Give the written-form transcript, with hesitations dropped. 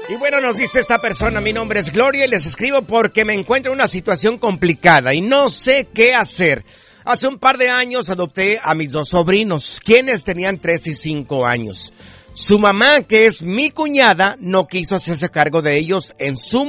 Y bueno, nos dice esta persona, mi nombre es Gloria y les escribo porque me encuentro en una situación complicada y no sé qué hacer. Hace un par de años adopté a mis dos sobrinos, quienes tenían 3 y 5 años. Su mamá, que es mi cuñada, no quiso hacerse cargo de ellos en su